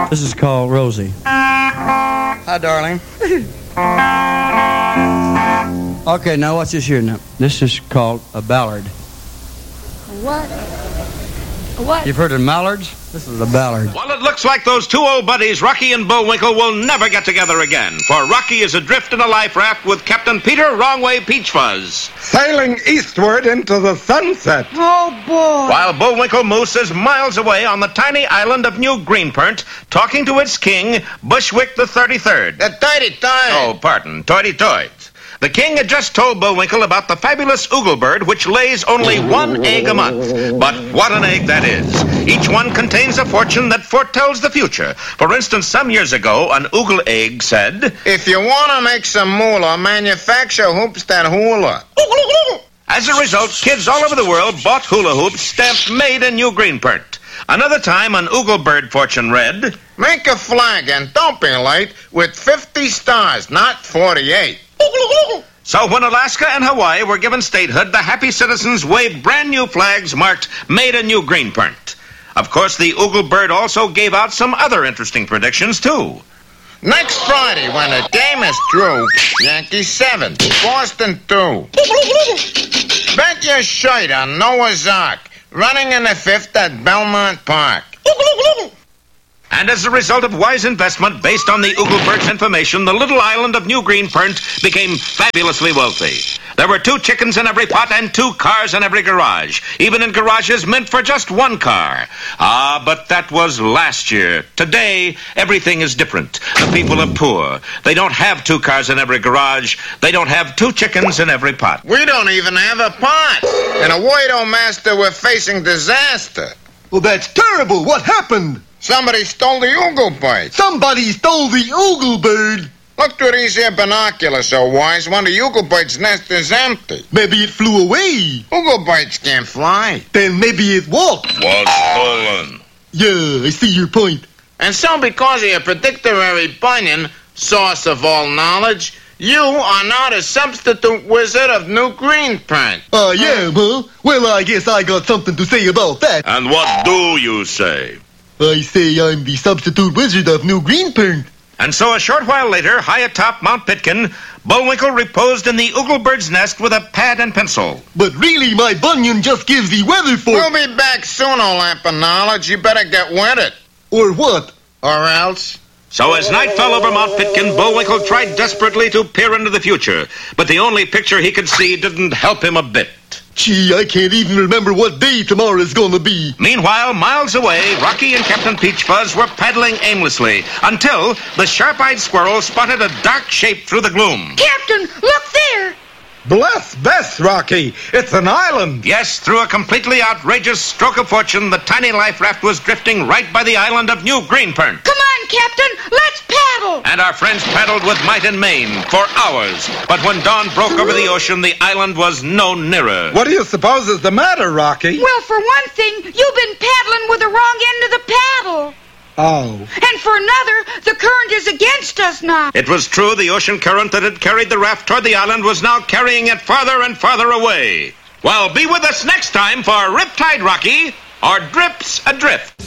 This is called Rosie. Hi, darling. Okay, now what's this here now? This is called a ballad. What? What? You've heard of mallards? This is a ballad. Well, it looks like those two old buddies, Rocky and Bullwinkle, will never get together again. For Rocky is adrift in a life raft with Captain Peter Wrongway Peachfuzz, sailing eastward into the sunset. Oh, boy. while Bullwinkle Moose is miles away on the tiny island of New Greenport, talking to its king, Bushwick the 33rd. The 33rd. Oh, pardon, toity-toit. The king had just told Bullwinkle about the fabulous oogle-bird, which lays only one egg a month. But what an egg that is. Each one contains a fortune that foretells the future. For instance, some years ago, an oogle egg said, If you want to make some moolah, manufacture hoops that hula. As a result, kids all over the world bought hula hoops stamped made in New Greenport. Another time, an oogle-bird fortune read, Make a flag and don't be late with 50 stars, not 48. So when Alaska and Hawaii were given statehood, the happy citizens waved brand new flags marked Made in New Greenport. Of course, the oogle-bird also gave out some other interesting predictions, too. Next Friday, when the game is through, Yankees 7, Boston 2. Bet your shirt on Noah's Ark, running in the 5th at Belmont Park. And as a result of wise investment based on the oogle-bird's information, the little island of New Greenport became fabulously wealthy. There were 2 chickens in every pot and 2 cars in every garage, even in garages meant for just 1 car. Ah, but that was last year. Today, everything is different. The people are poor. They don't have 2 cars in every garage. They don't have 2 chickens in every pot. We don't even have a pot. In a word, oh master, we're facing disaster. Well, that's terrible. What happened? Somebody stole the oogle bird. Somebody stole the oogle bird. Look through these here binoculars, so wise. One of the oogle bird's nest is empty. Maybe it flew away. Oogle birds can't fly. Then maybe it walked. Was stolen. Yeah, I see your point. And so because of your predictory Bunyan, source of all knowledge, you are now the substitute wizard of New Greenport. Yeah, huh? Well, I guess I got something to say about that. And what do you say? I say I'm the substitute wizard of New Greenport. And so a short while later, high atop Mount Pitkin, Bullwinkle reposed in the oogle-bird's nest with a pad and pencil. But really, my bunion just gives the weather for... We'll be back soon, old lamp of knowledge. You better get with it. Or what? Or else... So as night fell over Mount Pitkin, Bullwinkle tried desperately to peer into the future. But the only picture he could see didn't help him a bit. Gee, I can't even remember what day tomorrow's gonna be. Meanwhile, miles away, Rocky and Captain Peachfuzz were paddling aimlessly until the sharp-eyed squirrel spotted a dark shape through the gloom. Captain, look there. Bless Bess, Rocky. It's an island. Yes, through a completely outrageous stroke of fortune, the tiny life raft was drifting right by the island of New Greenport. Come on, Captain, let's paddle. And our friends paddled with might and main for hours. But when dawn broke over the ocean, the island was no nearer. What do you suppose is the matter, Rocky? Well, for one thing, you've been paddling with the wrong end of the paddle. Oh. And for another, the current is against us now. It was true the ocean current that had carried the raft toward the island was now carrying it farther and farther away. Well, be with us next time for Riptide Rocky or Drips Adrift.